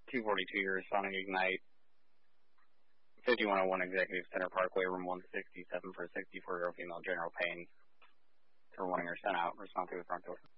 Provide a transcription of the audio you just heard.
242, you're responding to Ignite. 5101 Executive Center Parkway, room 167 for a 64-year-old female, general pain. For wanting her sent out, respond to the front door.